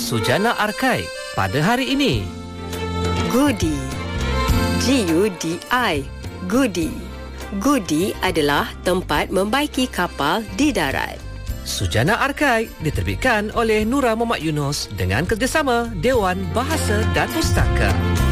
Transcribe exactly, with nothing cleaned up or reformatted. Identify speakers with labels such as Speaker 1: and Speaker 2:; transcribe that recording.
Speaker 1: Sujana Arkai pada hari ini.
Speaker 2: Gudi. G U D I. Gudi. Gudi adalah tempat membaiki kapal di darat.
Speaker 1: Sujana Arkai diterbitkan oleh Nura Muhammad Yunus dengan kerjasama Dewan Bahasa dan Pustaka.